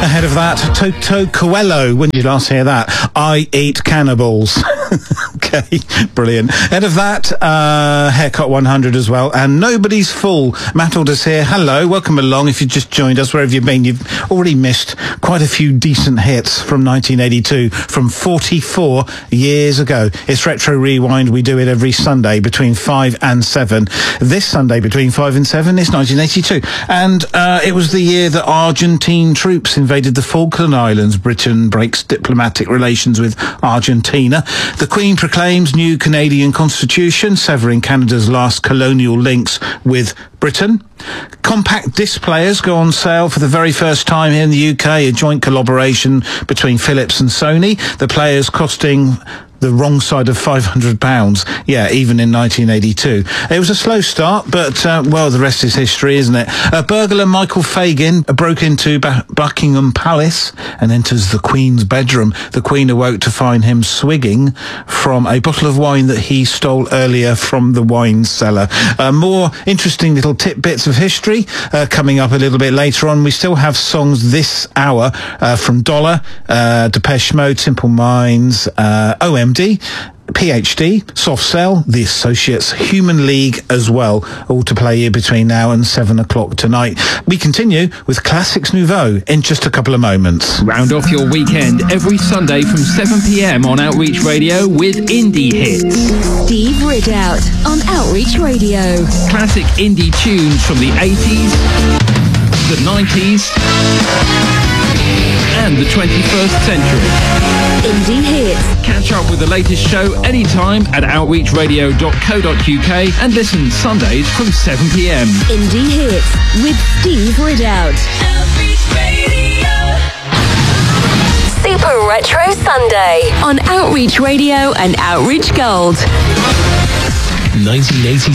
Ahead of that, Toto Coelho. When did you last hear that? I Eat Cannibals. Okay, brilliant. Ahead of that, Haircut 100 as well. And Nobody's Fool. Matt Alders here. Hello, welcome along. If you've just joined us, wherever you've been, you've already missed quite a few decent hits from 1982, from 44 years ago. It's Retro Rewind. We do it every Sunday between 5 and 7. This Sunday between 5 and 7 is 1982. And it was the year that Argentine troops invaded the Falkland Islands. Britain breaks diplomatic relations with Argentina. The Queen proclaims new Canadian constitution, severing Canada's last colonial links with Britain. Compact disc players go on sale for the very first time here in the UK, a joint collaboration between Philips and Sony. The players costing the wrong side of £500. Yeah, even in 1982. It was a slow start, but, well, the rest is history, isn't it? Burglar Michael Fagin broke into Buckingham Palace and enters the Queen's bedroom. The Queen awoke to find him swigging from a bottle of wine that he stole earlier from the wine cellar. More interesting little tidbits of history coming up a little bit later on. We still have songs this hour from Dollar, Depeche Mode, Simple Minds, OMD, PhD, Soft Cell, The Associates, Human League as well, all to play here between now and 7 o'clock tonight. We continue with Classics Nouveau in just a couple of moments. Round off your weekend every Sunday from 7 p.m. on Outreach Radio with Indie Hits. Steve Ridout on Outreach Radio. Classic indie tunes from the 80s, the 90s, and the 21st century. Indie Hits. Catch up with the latest show anytime at outreachradio.co.uk and listen Sundays from 7 p.m. Indie Hits with Steve Ridout. Outreach Radio. Super Retro Sunday on Outreach Radio and Outreach Gold. 1980.